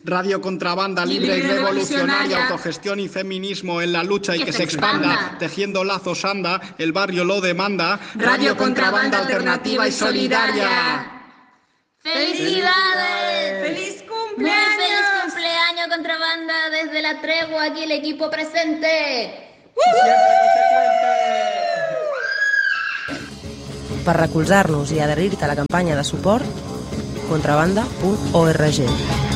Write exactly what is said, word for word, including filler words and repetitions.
Radio Contrabanda, libre y revolucionaria, autogestión y feminismo en la lucha y que, que se expanda. expanda, tejiendo lazos anda, el barrio lo demanda. Radio Contrabanda alternativa y solidaria. ¡Felicidades! ¡Feliz cumpleaños! Muy feliz cumpleaños, Contrabanda, desde la tregua, aquí el equipo presente. Per recolzar-nos i adherir-te a la campanya de suport, contrabanda punt org.